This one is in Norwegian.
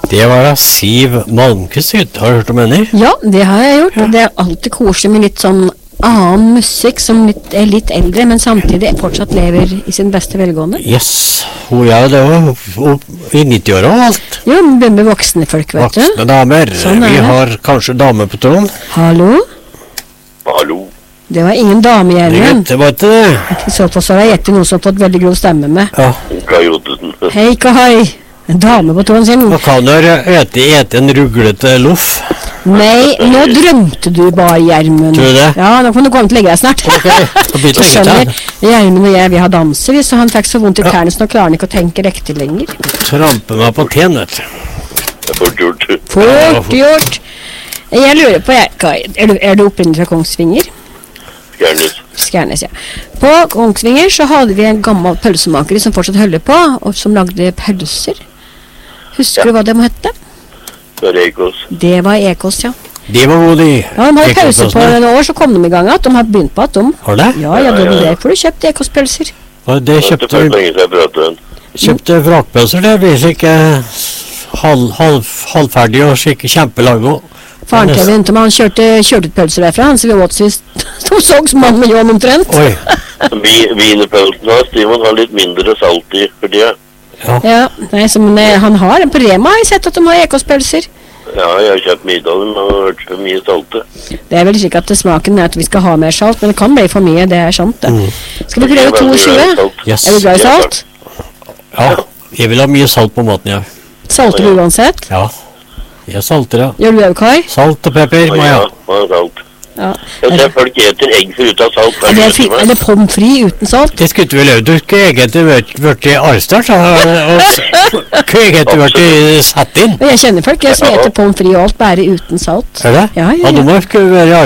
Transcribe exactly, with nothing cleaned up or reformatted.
Det var da Siv Malmqvist, har du hørt om henne? Ja, det har jeg gjort. Ja. Det er alltid koselig med litt sånn annen musikk som litt, er litt eldre, men samtidig fortsatt lever i sin beste velgående. Yes, hun gjør det også, i nitti-åra og alt. Jo, vi med voksne folk, vet voksne du. Voksne damer. Sånn vi har kanskje damer på tråden. Hallo? Hallo. Det var ingen dame i hjelmen. Det var ikke det. I så fall så har jeg gjettet noen som har fått veldig grov stemme med. Ja. Kai Ottesen. Hei, Kai. En dame på tråden sin. Hva kan du ete, ete en ruglete loff? Nei, nå drømte du bare, Gjermund. Tror du det? Ja, nå kan du komme til å legge deg snart. Ok, det blir Du skjønner, Gjermund og jeg, vi har danser, så han fikk så vondt i Ja. tærne, så nå klarer han ikke å tenke riktig lenger. Trampe meg på ten, vet du. Det er fort gjort. Fort gjort. Jeg lurer på, jeg, Kai, er du, er du opprinnelig fra Kongsvinger? Skjærnes. Skjærnes, ja. På Kongsvinger så hadde vi en gammel pølsemaker som fortsatt holder på, og som lagde pølser. Husker Ja. du hva det må hette? Det er Ekos. Det var Ekos, ja. De var gode, de. Ja, de hadde pause på Ekosene. noen år, så kom de i gang at de har begynt på at de... Har det? Ja, ja, Ja, det ja, var ja. derfor du kjøpte Ekos-pølser. Og det Det er kjøpte, først lenge siden jeg pratet med den. kjøpte vrakpølser, det blir ikke halv, halv, halvferdig og skikke kjempelago. Faren til Vintum, han kjørte, kjørte ut pølser derfra, han, så vi åt sist, to så som mann med Johan omtrent. Oi. Vi- Wienerpølsen har Simon har litt mindre salt i for tida. Ja. Ja, nei, så, men eh, han har, på Rema har jeg sett at de har Ekos-pølser. Ja, jeg har kjøpt mye av dem og har hørt for mye salte. Det er vel slik at smaken er at vi skal ha mer salt, men det kan bli for mye, det er sant det. Mm. Skal vi prøve Jeg er veldig glad i tjueto? salt. Yes. Er du glad i Ja, salt? Ja, jeg vil ha mye salt på maten, ja. Salter du uansett? Ja, jeg salter, ja. Gjør du det, Kai? Salt og pepper, må Ja, jeg ha. og salt. Ja. Jeg ser folk eter egg foruten salt. Er det, fri, er det pommes frites uten salt? Det skulle du vel øve, du skulle egentlig vært i Arstad, og skulle egentlig vært satt inn. Og jeg kjenner folk, jeg som eter pommes frites og alt, bare uten salt. Er det? Ja, ja, Ja, du ja. må skulle være i